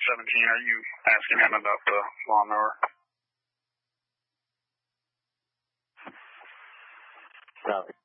Are you asking him about the lawnmower? No.